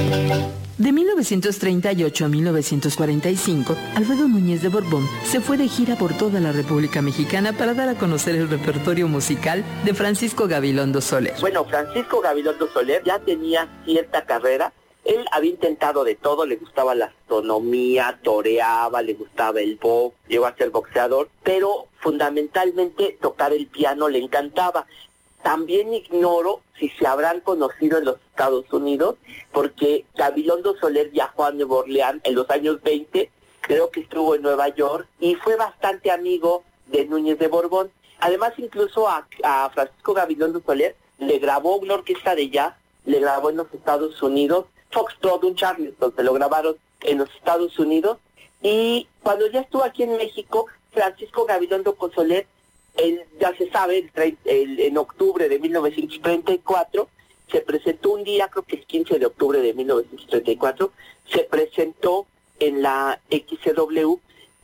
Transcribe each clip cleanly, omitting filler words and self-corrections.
De 1938 a 1945, Alfredo Núñez de Borbón se fue de gira por toda la República Mexicana para dar a conocer el repertorio musical de Francisco Gabilondo Soler. Bueno, Francisco Gabilondo Soler ya tenía cierta carrera. Él había intentado de todo, le gustaba la astronomía, toreaba, le gustaba el box, llegó a ser boxeador, pero fundamentalmente tocar el piano le encantaba. También ignoro si se habrán conocido en los Estados Unidos, porque Gabilondo Soler viajó a Nueva Orleans en los años 20, creo que estuvo en Nueva York, y fue bastante amigo de Núñez de Borbón. Además, incluso a Francisco Gabilondo Soler le grabó una orquesta de jazz, le grabó en los Estados Unidos, Foxtrot, un Charleston, se lo grabaron en los Estados Unidos, y cuando ya estuvo aquí en México, Francisco Gabilondo Soler, ya se sabe, en octubre de 1934, se presentó un día, creo que es 15 de octubre de 1934, se presentó en la XCW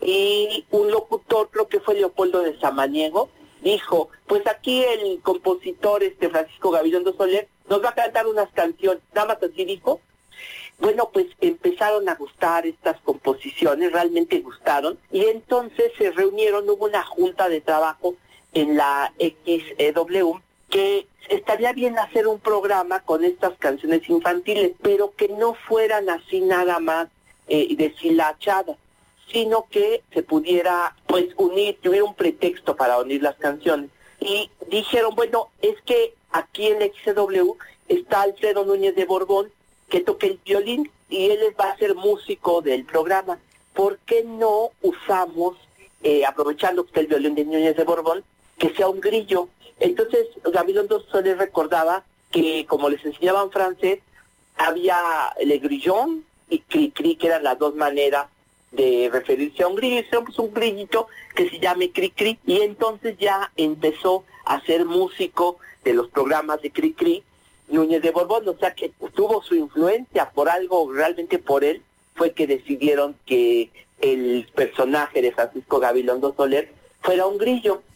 y un locutor, creo que fue Leopoldo de Samaniego, dijo, pues aquí el compositor Francisco Gabilondo Soler nos va a cantar unas canciones, nada más así dijo. Bueno, pues empezaron a gustar estas composiciones, realmente gustaron, y entonces se reunieron, hubo una junta de trabajo en la XEW, que estaría bien hacer un programa con estas canciones infantiles, pero que no fueran así nada más deshilachadas, sino que se pudiera pues unir, que hubiera un pretexto para unir las canciones. Y dijeron, bueno, es que aquí en la XEW está Alfredo Núñez de Borbón, que toca el violín, y él va a ser músico del programa. ¿Por qué no usamos, aprovechando que está el violín de Núñez de Borbón, que sea un grillo? Entonces, Gabilondo Soler recordaba que, como les enseñaban francés, había le grillon y cri-cri, que eran las dos maneras de referirse a un grillo. Hicieron pues un grillito que se llame cri-cri, y entonces ya empezó a ser músico de los programas de cri-cri Núñez de Borbón, o sea que tuvo su influencia por algo, realmente por él, fue que decidieron que el personaje de Francisco Gabilondo Soler fuera un grillo.